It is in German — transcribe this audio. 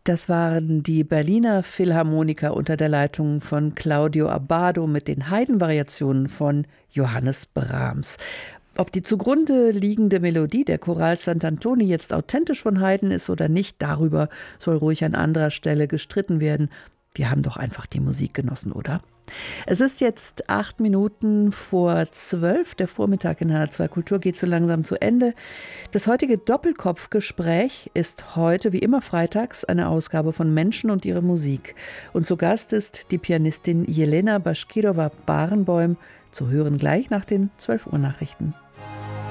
Das waren die Berliner Philharmoniker unter der Leitung von Claudio Abbado mit den Haydn-Variationen von Johannes Brahms. Ob die zugrunde liegende Melodie der Choral Sant'Antoni jetzt authentisch von Haydn ist oder nicht, darüber soll ruhig an anderer Stelle gestritten werden. Wir haben doch einfach die Musik genossen, oder? Es ist jetzt 8:08. Der Vormittag in HR2 Kultur geht so langsam zu Ende. Das heutige Doppelkopfgespräch ist heute, wie immer freitags, eine Ausgabe von Menschen und ihre Musik. Und zu Gast ist die Pianistin Jelena Baschkirova-Barenboim, zu hören gleich nach den 12 Uhr Nachrichten.